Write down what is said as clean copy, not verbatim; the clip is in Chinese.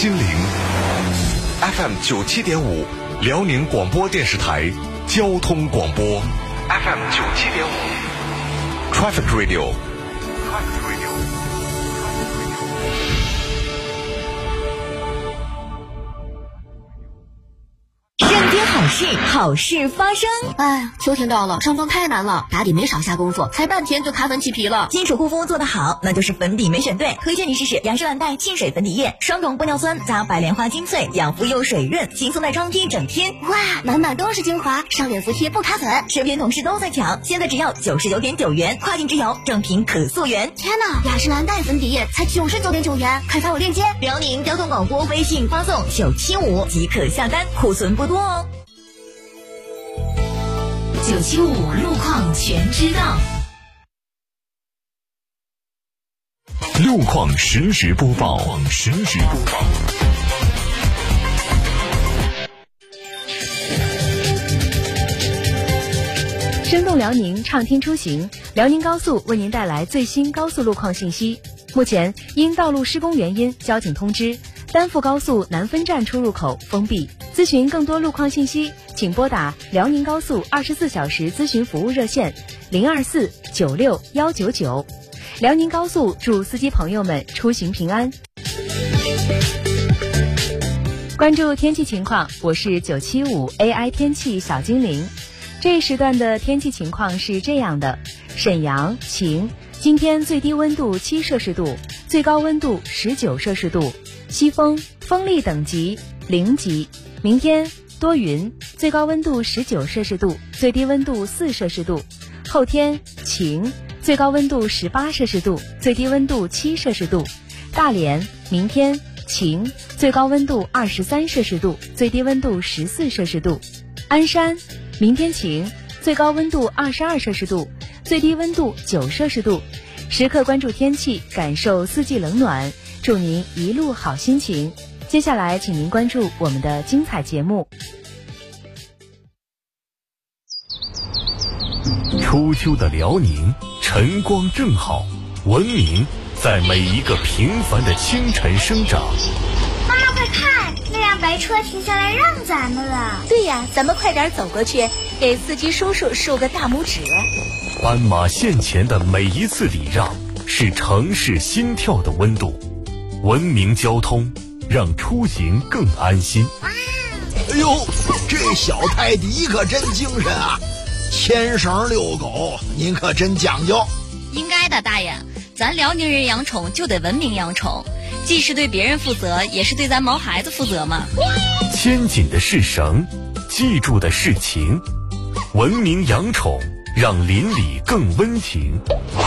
精灵 FM 97.5辽宁广播电视台交通广播 FM 97.5 Traffic Radio。 好事发生！ 哎呀，秋天到了，上妆太难了，打底没少下功夫，才半天就卡粉起皮了。 基础护肤做得好，那就是粉底没选对。推荐你试试雅诗兰黛沁水粉底液，双种玻尿酸加白莲花精粹，养肤又水润，轻松带妆贴整天。 哇，满满都是精华，上脸服帖不卡粉。 身边同事都在抢，现在只要99.9元，跨境直邮，正品可溯源。 天哪，雅诗兰黛粉底液才99.9元，快发我链接！ 辽宁交通广播微信发送975即可下单，库存不多哦。 975路况全知道， 路况实时播报。 生动辽宁，畅听出行。辽宁高速为您带来最新高速路况信息。目前因道路施工原因，交警通知丹阜高速南分站出入口封闭。咨询更多路况信息，请拨打辽宁高速24小时咨询服务热线024969199。辽宁高速祝司机朋友们出行平安。关注天气情况，我是975 AI 天气小精灵。这一时段的天气情况是这样的：沈阳晴，今天最低温度7摄氏度，最高温度19摄氏度，西风，风力等级0级。明天多云，最高温度19摄氏度，最低温度4摄氏度。后天晴，最高温度18摄氏度，最低温度7摄氏度。大连明天晴，最高温度23摄氏度，最低温度14摄氏度。鞍山明天晴，最高温度22摄氏度，最低温度9摄氏度。时刻关注天气，感受四季冷暖，祝您一路好心情。接下来请您关注我们的精彩节目。 初秋的辽宁，晨光正好，文明在每一个平凡的清晨生长。 妈妈快看，那辆白车停下来让咱们了。 对呀，咱们快点走过去，给司机叔叔竖个大拇指。 斑马线前的每一次礼让，是城市心跳的温度。文明交通，让出行更安心。 哎呦，这小泰迪可真精神啊！牵绳遛狗，您可真讲究。 应该的，大爷，咱辽宁人养宠就得文明养宠，既是对别人负责，也是对咱毛孩子负责嘛。 牵紧的是绳，记住的是情。文明养宠，让邻里更温情。